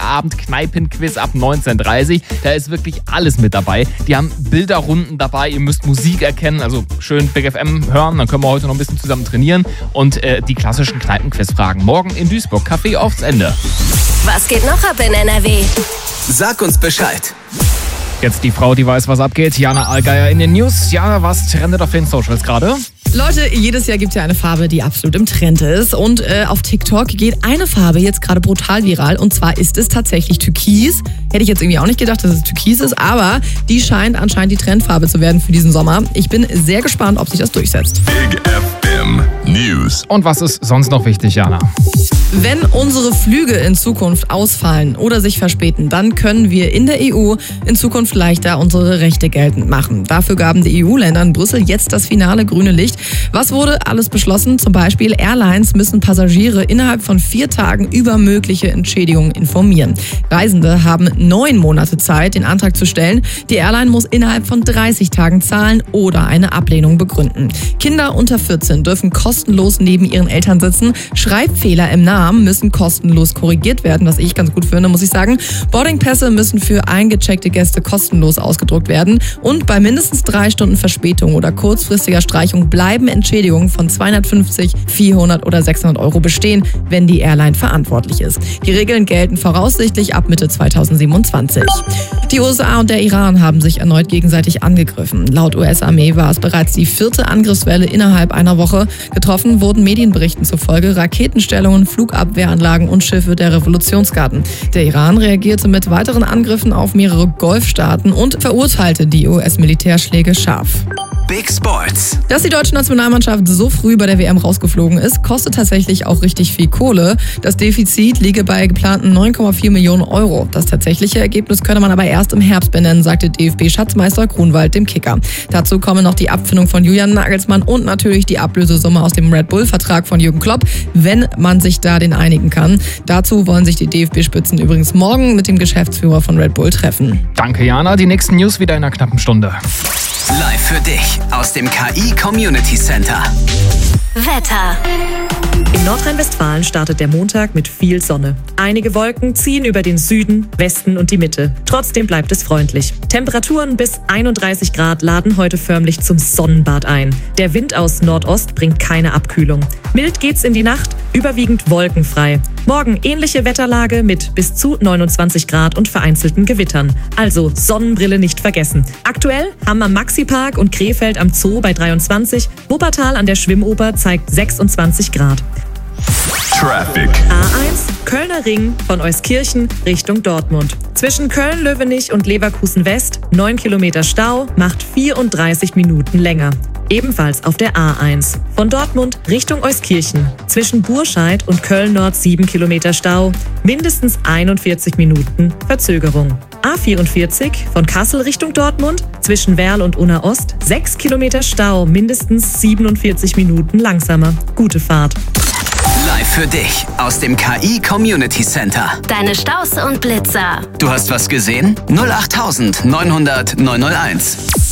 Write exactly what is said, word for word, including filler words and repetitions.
Feierabend Kneipenquiz ab neunzehn Uhr dreißig. Da ist wirklich alles mit dabei. Die haben Bilderrunden dabei, ihr müsst Musik erkennen, also schön Big F M hören, dann können wir heute noch ein bisschen zusammen trainieren. Und äh, die klassischen Kneipenquiz-Fragen morgen in Duisburg. Café aufs Ende. Was geht noch ab in N R W? Sag uns Bescheid. Jetzt die Frau, die weiß, was abgeht. Jana Allgeier in den News. Jana, was trendet auf den Socials gerade? Leute, jedes Jahr gibt es ja eine Farbe, die absolut im Trend ist. Und äh, auf TikTok geht eine Farbe jetzt gerade brutal viral. Und zwar ist es tatsächlich Türkis. Hätte ich jetzt irgendwie auch nicht gedacht, dass es Türkis ist. Aber die scheint anscheinend die Trendfarbe zu werden für diesen Sommer. Ich bin sehr gespannt, ob sich das durchsetzt. Big F M News. Und was ist sonst noch wichtig, Jana? Wenn unsere Flüge in Zukunft ausfallen oder sich verspäten, dann können wir in der E U in Zukunft leichter unsere Rechte geltend machen. Dafür gaben die E U-Länder in Brüssel jetzt das finale grüne Licht. Was wurde alles beschlossen? Zum Beispiel Airlines müssen Passagiere innerhalb von vier Tagen über mögliche Entschädigungen informieren. Reisende haben neun Monate Zeit, den Antrag zu stellen. Die Airline muss innerhalb von dreißig Tagen zahlen oder eine Ablehnung begründen. Kinder unter vierzehn dürfen kostenlos neben ihren Eltern sitzen. Schreibfehler im Namen müssen kostenlos korrigiert werden, was ich ganz gut finde, muss ich sagen. Boardingpässe müssen für eingecheckte Gäste kostenlos ausgedruckt werden. Und bei mindestens drei Stunden Verspätung oder kurzfristiger Streichung bleiben Entschädigungen von zweihundertfünfzig, vierhundert oder sechshundert Euro bestehen, wenn die Airline verantwortlich ist. Die Regeln gelten voraussichtlich ab Mitte zweitausendsiebenundzwanzig. Die U S A und der Iran haben sich erneut gegenseitig angegriffen. Laut U S-Armee war es bereits die vierte Angriffswelle innerhalb einer Woche. Getroffen wurden Medienberichten zufolge Raketenstellungen, Flugabwehranlagen und Schiffe der Revolutionsgarden. Der Iran reagierte mit weiteren Angriffen auf mehrere Golfstaaten und verurteilte die U S-Militärschläge scharf. Big Sports. Dass die deutsche Nationalmannschaft so früh bei der W M rausgeflogen ist, kostet tatsächlich auch richtig viel Kohle. Das Defizit liege bei geplanten neun Komma vier Millionen Euro. Das tatsächliche Ergebnis könne man aber erst im Herbst benennen, sagte D F B-Schatzmeister Grunwald dem Kicker. Dazu kommen noch die Abfindung von Julian Nagelsmann und natürlich die Ablösesumme aus dem Red Bull-Vertrag von Jürgen Klopp, wenn man sich da den einigen kann. Dazu wollen sich die D F B-Spitzen übrigens morgen mit dem Geschäftsführer von Red Bull treffen. Danke, Jana. Die nächsten News wieder in einer knappen Stunde. Live für dich aus dem K I Community Center. Wetter. In Nordrhein-Westfalen startet der Montag mit viel Sonne. Einige Wolken ziehen über den Süden, Westen und die Mitte. Trotzdem bleibt es freundlich. Temperaturen bis einunddreißig Grad laden heute förmlich zum Sonnenbad ein. Der Wind aus Nordost bringt keine Abkühlung. Mild geht's in die Nacht, überwiegend wolkenfrei. Morgen ähnliche Wetterlage mit bis zu neunundzwanzig Grad und vereinzelten Gewittern. Also Sonnenbrille nicht vergessen. Aktuell haben am Maxi-Park und Krefeld am Zoo bei dreiundzwanzig, Wuppertal an der Schwimmoper zeigt sechsundzwanzig Grad. Traffic. A eins, Kölner Ring von Euskirchen Richtung Dortmund. Zwischen Köln-Löwenich und Leverkusen West neun Kilometer Stau, macht vierunddreißig Minuten länger. Ebenfalls auf der A eins. Von Dortmund Richtung Euskirchen. Zwischen Burscheid und Köln-Nord sieben Kilometer Stau, mindestens einundvierzig Minuten Verzögerung. A vierundvierzig von Kassel Richtung Dortmund. Zwischen Werl und Unna Ost sechs Kilometer Stau, mindestens siebenundvierzig Minuten langsamer. Gute Fahrt. Live für dich aus dem K I Community Center. Deine Staus und Blitzer. Du hast was gesehen? null acht neunhundert neunhunderteins.